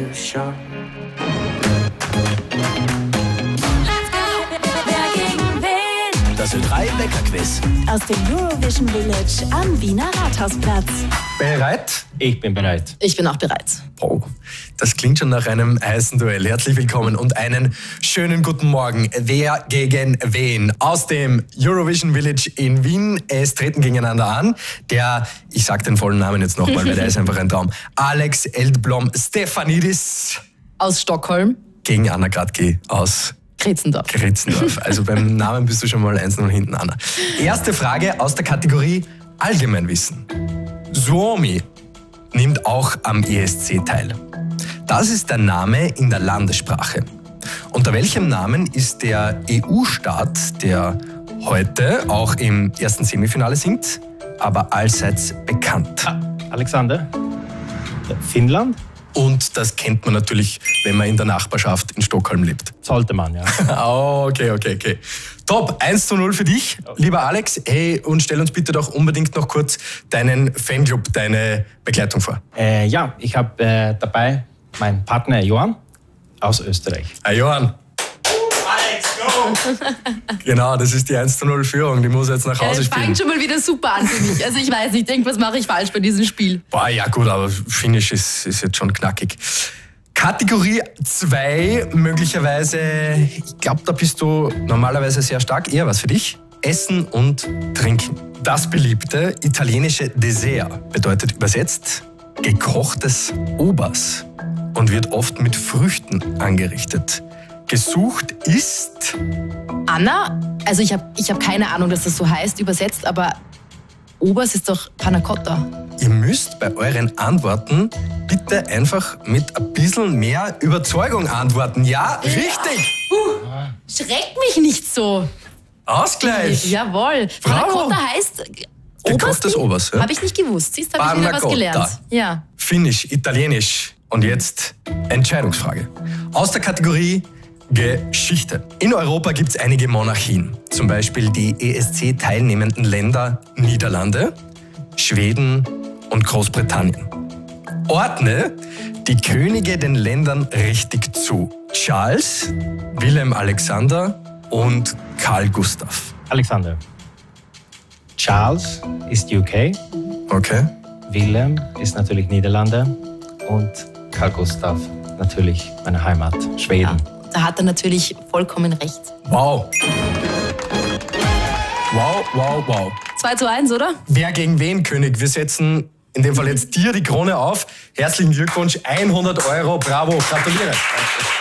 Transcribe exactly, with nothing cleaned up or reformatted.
too short. Das Ö drei Wecker-Quiz. Aus dem Eurovision Village am Wiener Rathausplatz. Bereit? Ich bin bereit. Ich bin auch bereit. Oh, das klingt schon nach einem heißen Duell. Herzlich willkommen und einen schönen guten Morgen. Wer gegen wen? Aus dem Eurovision Village in Wien. Es treten gegeneinander an. Der, ich sag den vollen Namen jetzt nochmal, weil der ist einfach ein Traum. Alex Eldblom Stefanidis. Aus Stockholm. Gegen Anna Gradke aus Kritzendorf. Kritzendorf. Also beim Namen bist du schon mal eins null hinten, Anna. Erste Frage aus der Kategorie Allgemeinwissen. Suomi nimmt auch am E S C teil. Das ist der Name in der Landessprache. Unter welchem Namen ist der E U-Staat, der heute auch im ersten Semifinale singt, aber allseits bekannt? Ah, Alexander? Finnland? Und das kennt man natürlich, wenn man in der Nachbarschaft in Stockholm lebt. Sollte man, ja. Okay, okay, okay. Top, eins zu null für dich, lieber Alex. Hey, und stell uns bitte doch unbedingt noch kurz deinen Fanclub, deine Begleitung vor. Äh, ja, ich habe äh, dabei meinen Partner Johann aus Österreich. Hey, Johann. Alex, go! Genau, das ist die eins zu null Führung, die muss jetzt nach Hause Es spielen. fängt schon mal wieder super an für mich. Also ich weiß nicht, irgendwas mache ich falsch bei diesem Spiel. Boah, ja gut, aber Finnisch ist, ist jetzt schon knackig. Kategorie zwei, möglicherweise, ich glaube, da bist du normalerweise sehr stark. Eher was für dich? Essen und Trinken. Das beliebte italienische Dessert bedeutet übersetzt gekochtes Obers und wird oft mit Früchten angerichtet. Gesucht ist... Anna, also ich habe ich hab keine Ahnung, dass das so heißt, übersetzt, aber Obers ist doch Panna Cotta. Ihr müsst bei euren Antworten bitte einfach mit ein bisschen mehr Überzeugung antworten. Ja, richtig! Schreck mich nicht so. Ausgleich! Jawohl. Panna Bravo. Cotta heißt Gekochtes Obers, ja? Habe ich nicht gewusst. Siehst, habe ich wieder Panna was Cotta. gelernt. Ja. Finnisch, Italienisch. Und jetzt Entscheidungsfrage. Aus der Kategorie Geschichte. In Europa gibt es einige Monarchien. Zum Beispiel die E S C-teilnehmenden Länder Niederlande, Schweden und Großbritannien. Ordne die Könige den Ländern richtig zu. Charles, Wilhelm Alexander und Karl Gustav. Alexander. Charles ist U K, Okay. Wilhelm ist natürlich Niederlande und Karl Gustav natürlich meine Heimat, Schweden. Ja. Da hat er natürlich vollkommen recht. Wow. Wow, wow, wow. zwei zu eins, oder? Wer gegen wen, König? Wir setzen in dem Fall jetzt dir die Krone auf. Herzlichen Glückwunsch, hundert Euro, bravo, gratuliere.